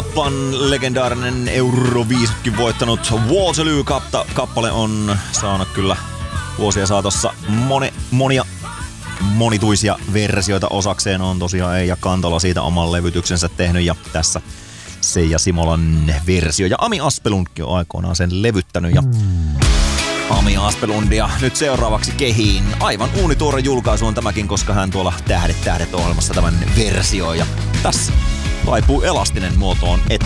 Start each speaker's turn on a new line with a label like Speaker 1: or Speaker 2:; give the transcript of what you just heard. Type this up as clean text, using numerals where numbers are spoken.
Speaker 1: Appan legendaarinen Euroviisutkin voittanut Waterloo-kappale on saanut kyllä vuosien saatossa monia monituisia versioita osakseen. On tosiaan Eija Kantola siitä oman levytyksensä tehnyt ja tässä Seija Simolan versio. Ja Ami Aspelundkin on aikoinaan sen levyttänyt ja Ami Aspelundia nyt seuraavaksi kehiin. Aivan uunituore julkaisu on tämäkin, koska hän tuolla Tähdet ohjelmassa tämän versioi. Ja tässä taipuu elastinen muotoon